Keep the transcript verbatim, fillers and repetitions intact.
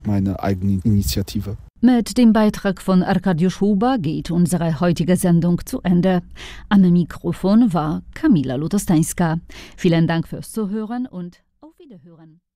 meine eigene Initiative. Mit dem Beitrag von Arkadiusz Huber geht unsere heutige Sendung zu Ende. Am Mikrofon war Kamila Lutostańska. Vielen Dank fürs Zuhören und auf Wiederhören.